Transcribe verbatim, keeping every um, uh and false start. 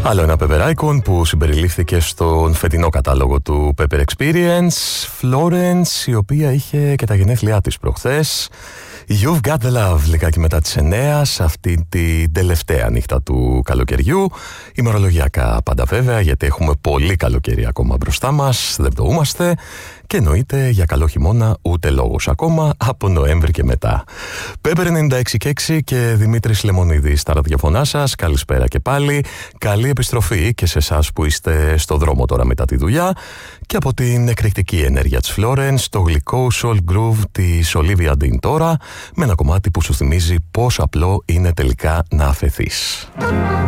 Άλλο ένα Pepper Icon που συμπεριλήφθηκε στον φετινό κατάλογο του Pepper Experience, Florence, η οποία είχε και τα γενέθλιά της προχθές. You've got the love, λιγάκι μετά τις εννέα, σε αυτή την τελευταία νύχτα του καλοκαιριού. Ημερολογιακά πάντα βέβαια, γιατί έχουμε πολύ καλοκαίρι ακόμα μπροστά μας, δεν πτωούμαστε. Και εννοείται για καλό χειμώνα ούτε λόγος ακόμα από Νοέμβρη και μετά. Pepper ενενήντα έξι και έξι και Δημήτρης Λεμονίδης στα ραδιοφωνά σας. Καλησπέρα και πάλι. Καλή επιστροφή και σε εσάς που είστε στο δρόμο τώρα μετά τη δουλειά. Και από την εκρηκτική ενέργεια της Florence, το γλυκό soul groove της Olivia Dean τώρα, με ένα κομμάτι που σου θυμίζει πόσο απλό είναι τελικά να αφεθείς.